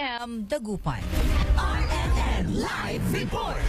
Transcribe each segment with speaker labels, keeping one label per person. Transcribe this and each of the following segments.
Speaker 1: FM Dagupan.
Speaker 2: RMN Live Report.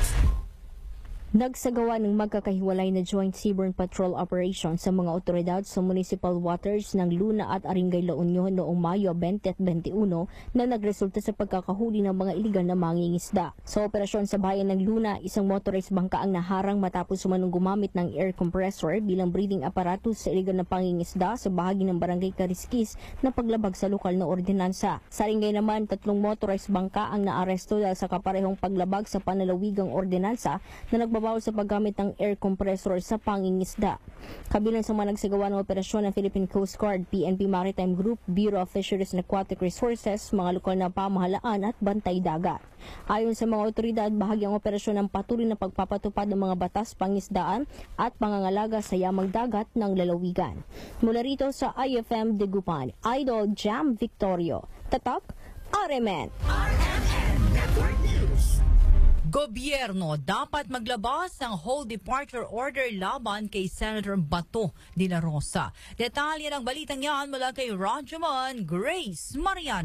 Speaker 3: Nagsagawa ng magkakahiwalay na Joint Seaborne Patrol Operation sa mga otoridad sa municipal waters ng Luna at Aringay La Union noong Mayo 20 at 21 na nagresulta sa pagkakahuli ng mga iligal na mangingisda. Sa operasyon sa bayan ng Luna, isang motorized bangka ang naharang matapos umanong gumamit ng air compressor bilang breathing apparatus sa iligal na pangingisda sa bahagi ng Barangay Kariskis na paglabag sa lokal na ordinansa. Sa Aringay naman, 3 motorized bangka ang naaresto dahil sa kaparehong paglabag sa panalawigang ordinansa na nagbabawal sa paggamit ng air compressor sa pangingisda. Kabilang sa mga nagsagawa ng operasyon ng Philippine Coast Guard, PNP Maritime Group, Bureau of Fisheries and Aquatic Resources, mga lokal na pamahalaan at bantay dagat. Ayon sa mga otoridad, bahagi ang operasyon ng patuloy na pagpapatupad ng mga batas pangisdaan at pangangalaga sa yamang dagat ng lalawigan. Mula rito sa IFM Dagupan, Idol Jam Victorio, Tatak, RMN.
Speaker 2: RMN Network News.
Speaker 1: Gobyerno dapat maglabas ng whole departure order laban kay Senator Bato de la Rosa. Detalye ng balitang yan mula kay Rajaman Grace Mariano.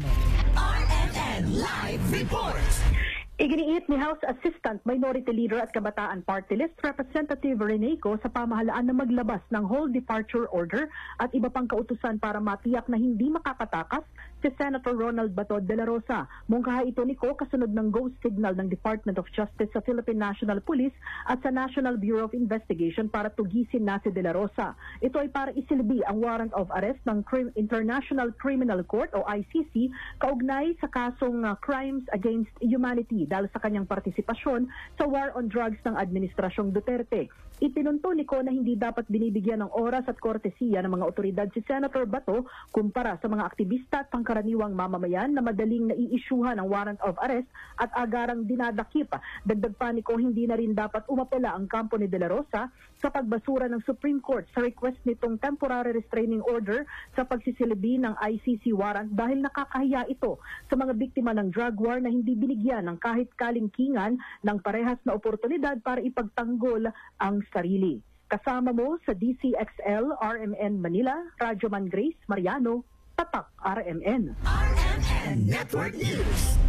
Speaker 2: RMN Live Report.
Speaker 4: Iginiit ni House Assistant Minority Leader at Kabataan Party List Representative Reneco sa pamahalaan na maglabas ng whole departure order at iba pang kautusan para matiyak na hindi makakatakas si Senator Ronald Bato de la Rosa. Mungkaha ito ni Ko kasunod ng go signal ng Department of Justice sa Philippine National Police at sa National Bureau of Investigation para tugisin na si de la Rosa. Ito ay para isilbi ang warrant of arrest ng International Criminal Court o ICC kaugnay sa kasong crimes against humanity dahil sa kanyang partisipasyon sa war on drugs ng Administrasyong Duterte. Ipinunto ni Ko na hindi dapat binibigyan ng oras at kortesiya ng mga otoridad si Senator Bato kumpara sa mga aktivista at pangkaraniwang mamamayan na madaling naiisyuhan ng warrant of arrest at agarang dinadakip. Dagdag pa ni Ko, hindi na rin dapat umapela ang kampo ni De La Rosa sa pagbasura ng Supreme Court sa request nitong temporary restraining order sa pagsisilbi ng ICC warrant dahil nakakahiya ito sa mga biktima ng drug war na hindi binigyan ng kahit kalingkingan ng parehas na oportunidad para ipagtanggol ang sarili. Kasama mo sa DCXL, RMN Manila, Rajaman Grace Mariano, Tatak RMN.
Speaker 2: RMN Network News.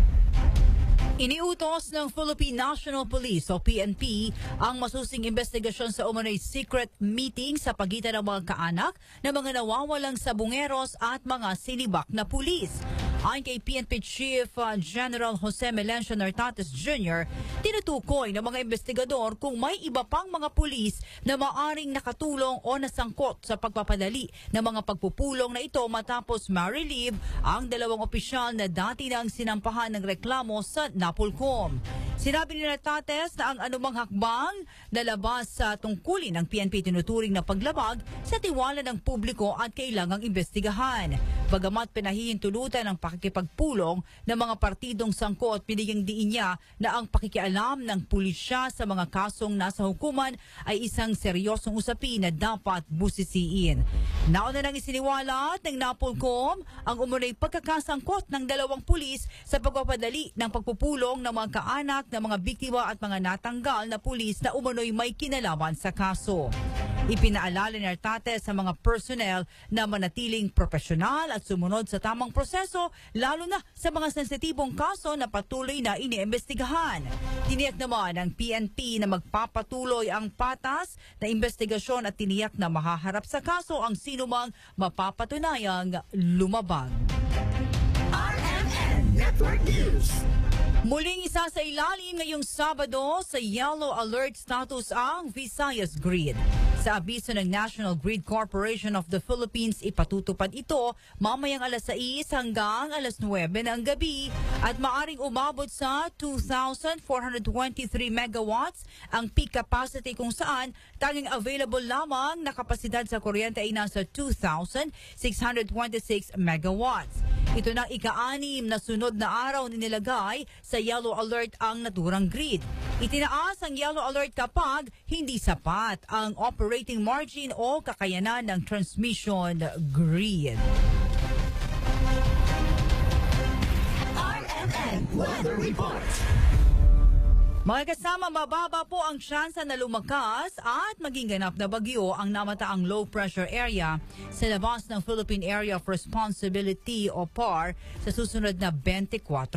Speaker 1: Iniutos ng Philippine National Police o PNP ang masusing investigasyon sa umano'y secret meeting sa pagitan ng mga kaanak na mga nawawalang sabungeros at mga sinibak na pulis. Ayon kay PNP Chief General Jose Melencio Nartates Jr., tinutukoy ng mga investigador kung may iba pang mga pulis na maaring nakatulong o nasangkot sa pagpapadali ng mga pagpupulong na ito matapos ma-relieve ang 2 opisyal na dati nang sinampahan ng reklamo sa Napolcom. Sinabi ni Nartates na ang anumang hakbang na labas sa tungkulin ng PNP tinuturing na paglabag sa tiwala ng publiko at kailangang imbestigahan. Bagamat pinahihintulutan ng pakikipagpulong ng mga partidong sangkot, binigyang diin niya na ang pakikialam ng pulisya sa mga kasong nasa hukuman ay isang seryosong usapin na dapat busisiin. Nauna nang isiniwalat ng Napolcom ang umunoy pagkakasangkot ng 2 pulis sa pagpapadali ng pagpupulong ng mga kaanak ng mga biktima at mga natanggal na pulis na umunoy may kinalaman sa kaso. Ipinaalala ni Nartates sa mga personnel na manatiling profesional at sumunod sa tamang proseso, lalo na sa mga sensitibong kaso na patuloy na iniimbestigahan. Tiniyak naman ng PNP na magpapatuloy ang patas na investigasyon at tiniyak na mahaharap sa kaso ang sinumang mapapatunayang lumabag.
Speaker 2: RMN Network News.
Speaker 1: Muling isa sa ilalim ngayong Sabado sa Yellow Alert status ang Visayas Grid. Sa abiso ng National Grid Corporation of the Philippines, ipatutupad ito mamayang alas 6 hanggang alas 9 ng gabi at maaring umabot sa 2,423 megawatts ang peak capacity kung saan tanging available lamang na kapasidad sa kuryente ay nasa 2,626 megawatts. Ito na ika-6 na sunod na araw nilagay sa Yellow Alert ang naturang grid. Itinaas ang Yellow Alert kapag hindi sapat ang operating margin o kakayanan ng transmission grid.
Speaker 2: RMN Weather Report.
Speaker 1: Mga kasama, mababa po ang tsansa na lumakas at maging ganap na bagyo ang namataang low pressure area sa labas ng Philippine Area of Responsibility o PAR sa susunod na 24